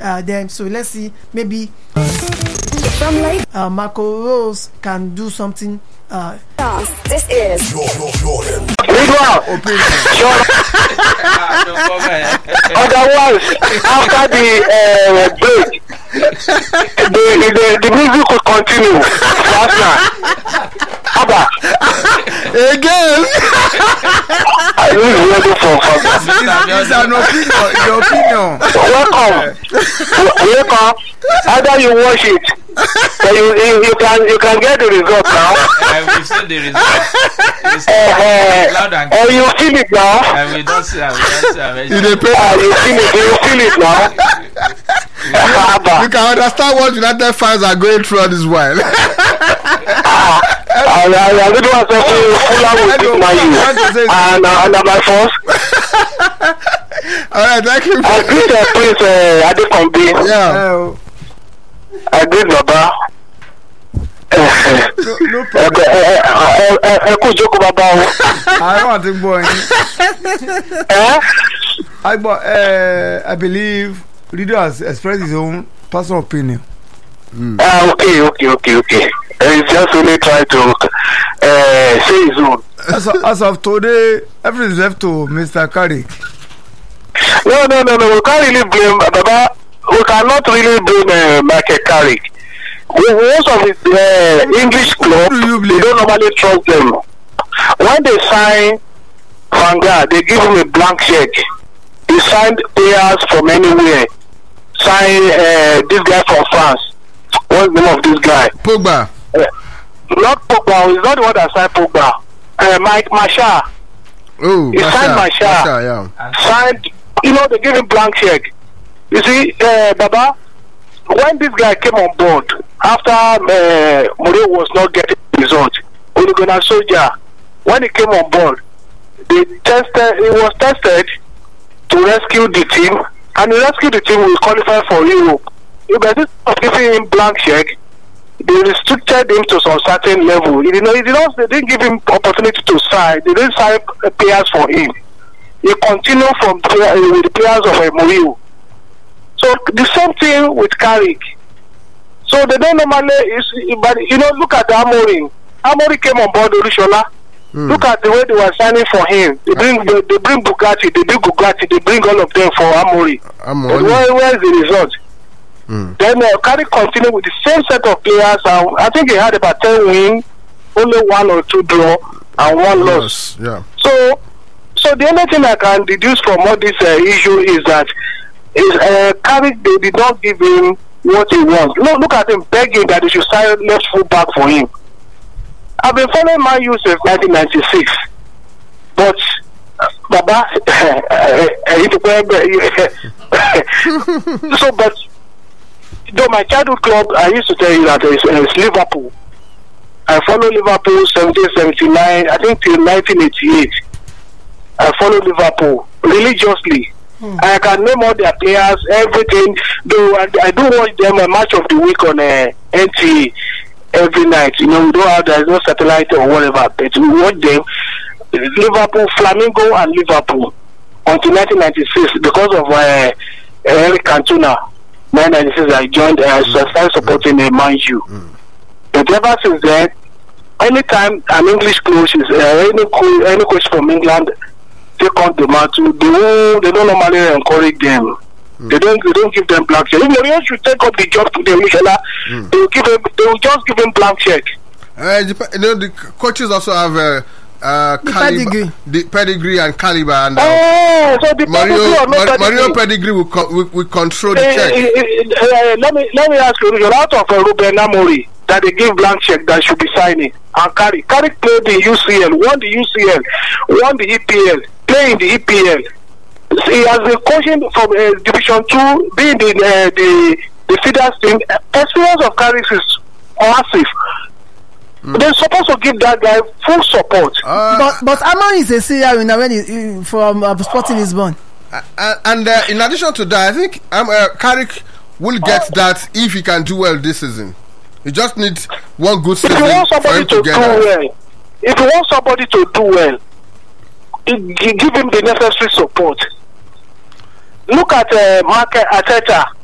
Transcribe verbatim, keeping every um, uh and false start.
uh, them. So let's see, maybe uh, Marco Rose can do something. Uh, this is otherwise, after the uh, break, the, the, the music could continue. Abba. Again. I really ready for It's an opinion. Your opinion. Welcome. Welcome. Either you watch it, but you, you, you can you can get the result now. And we see the result. It's Uh, loud and uh, you feel it now. and we don't see it. We don't see it. You dey pay. Uh, you feel it. You feel it now. You can understand what United fans are going through on this while. I I really want to say Fulham will beat Man U and and by force. All right, thank you. I greet the Prince uh, Adekombi. Yeah. I greet Baba. No problem. Ẹ kú jókòó bàbá o. I want to go. Eh? I but uh, I believe Rido has expressed his own personal opinion. Ah, okay, okay, okay, okay. He's just only trying to uh, say his own. As of, as of today, everything is left to Mister Carrick. No, no, no, no. We can't really blame Baba. We cannot really blame uh, Michael Carrick. Most of his uh, English clubs, do you they blame? don't normally trust them. When they sign Van Gaal, they give him a blank check. He signed players from anywhere. Sign uh, this guy from France. What's the name of this guy? Pogba. Uh, not Pogba. He's not the one that signed Pogba. Uh, Mike Marshall. Oh, He signed Masha. Marshall. Masha, yeah. Signed, you know, they give him blank check. You see, uh, Baba, when this guy came on board, after uh, Mourinho was not getting results, Ole Gunnar Solskjaer, when he came on board, they tested, he was tested to rescue the team, and he rescued the team will qualify for Europe. If instead of giving him blank check, they restricted him to some certain level. You know, they didn't, they didn't give him opportunity to sign. They didn't sign players for him. He continued from player, with the players of uh, Mourinho. So the same thing with Carrick. So they don't normally, but you know, look at Amorim. Amorim came on board Olushola. Mm. Look at the way they were signing for him. They bring they, they bring Bugatti, they bring Bugatti, they bring all of them for Amorim. Amorim. Where, where is the result? Mm. Then uh, Carrick continued with the same set of players. And I think he had about ten wins, only one or two draw, and one yes. loss. Yeah. So, so the only thing I can deduce from all this uh, issue is that is uh, Carrick, they did not give him what he wants. Look, look at him begging that they should sign left full back for him. I've been following Man U since nineteen ninety-six, but uh, Baba, so but though my childhood club, I used to tell you that it's, it's Liverpool. I follow Liverpool seventeen seventy-nine, I think till nineteen eighty-eight. I follow Liverpool religiously. Hmm. I can name all their players, everything. Though I, I do watch them a match of the week on uh, N T A every night. You know, we don't have, there's no satellite or whatever, but we watch them. Liverpool, Flamengo, and Liverpool until nineteen ninety-six because of uh, Eric Cantona. nineteen ninety-six, I joined. Uh, I started supporting the Man U. Hmm. But ever since then, anytime an English coach is uh, any coach, any coach from England take on the match, they don't, they don't normally encourage them. Mm. They don't they don't give them blank check. If they should take up the job to them, mm. they will give them, they will just give them blank check. Uh, you know, the coaches also have uh, uh, the caliber, pedigree, the pedigree and caliber, and uh, oh, so the Mario pedigree Mar- pedigree. Mario pedigree will, co- will, will control the uh, check. Uh, uh, let me let me ask you, you're out of uh, Ruben Amorim that they give blank check that should be signing, and Carrick Carrick played the U C L, won the U C L, won the E P L, play in the E P L. He has been coaching from uh, Division Two, being the uh, the the feeders team. Experience of Carrick is massive. Mm. They're supposed to give that guy full support. Uh, but but Amorim is a serial winner when he, from uh, Sporting Lisbon. Uh, and uh, in addition to that, I think um, uh, Carrick will get that if he can do well this season. He just needs one good season if you want somebody for him to, to do get that. well, if you want somebody to do well, you give him the necessary support. Look at uh, Mikel Arteta.